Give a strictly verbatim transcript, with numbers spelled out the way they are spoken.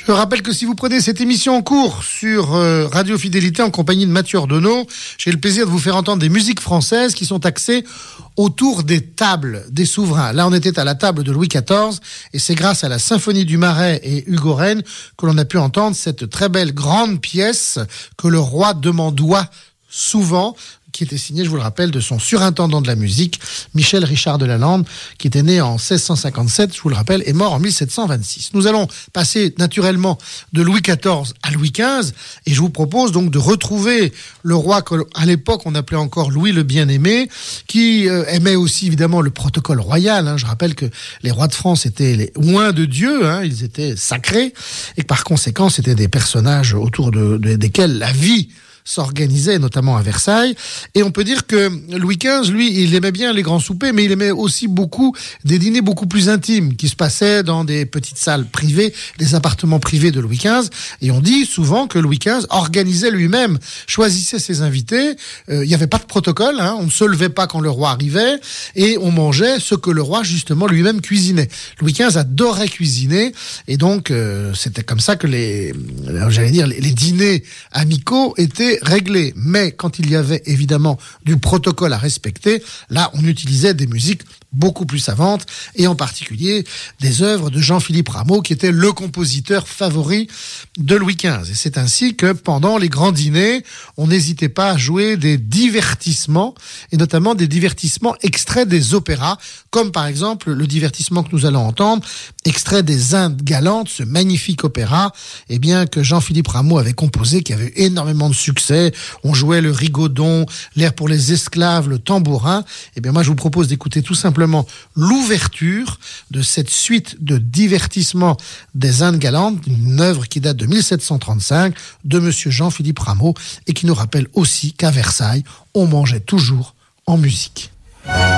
Je rappelle que si vous prenez cette émission en cours sur euh, Radio Fidélité en compagnie de Mathieu Ordonneau, j'ai le plaisir de vous faire entendre des musiques françaises qui sont axées autour des tables des souverains. Là, on était à la table de Louis quatorze et c'est grâce à la Symphonie du Marais et Hugo Rennes que l'on a pu entendre cette très belle grande pièce que le roi demandoit souvent, qui était signé, je vous le rappelle, de son surintendant de la musique, Michel Richard de Lalande, qui était né en seize cent cinquante-sept, je vous le rappelle, et mort en mille sept cent vingt-six. Nous allons passer naturellement de Louis quatorze à Louis quinze, et je vous propose donc de retrouver le roi qu'à l'époque on appelait encore Louis le Bien-Aimé, qui euh, aimait aussi évidemment le protocole royal. Hein. Je rappelle que les rois de France étaient les oints de Dieu, hein, ils étaient sacrés, et que par conséquent c'était des personnages autour de, de, desquels la vie s'organisait, notamment à Versailles. Et on peut dire que Louis quinze, lui, il aimait bien les grands soupers, mais il aimait aussi beaucoup des dîners beaucoup plus intimes, qui se passaient dans des petites salles privées, des appartements privés de Louis quinze. Et on dit souvent que Louis quinze organisait lui-même, choisissait ses invités. Euh, il n'y avait pas de protocole, hein, on ne se levait pas quand le roi arrivait, et on mangeait ce que le roi, justement, lui-même cuisinait. Louis quinze adorait cuisiner, et donc euh, c'était comme ça que les, j'allais dire, les, les dîners amicaux étaient réglé. Mais quand il y avait évidemment du protocole à respecter, là on utilisait des musiques beaucoup plus savantes, et en particulier des œuvres de Jean-Philippe Rameau, qui était le compositeur favori de Louis quinze. Et c'est ainsi que pendant les grands dîners, on n'hésitait pas à jouer des divertissements, et notamment des divertissements extraits des opéras, comme par exemple le divertissement que nous allons entendre, extrait des Indes galantes, ce magnifique opéra, eh bien, que Jean-Philippe Rameau avait composé, qui avait eu énormément de succès. On jouait le rigodon, l'air pour les esclaves, le tambourin. Eh bien, moi, je vous propose d'écouter tout simplement l'ouverture de cette suite de divertissements des Indes galantes, une œuvre qui date de mille sept cent trente-cinq, de monsieur Jean-Philippe Rameau, et qui nous rappelle aussi qu'à Versailles, on mangeait toujours en musique.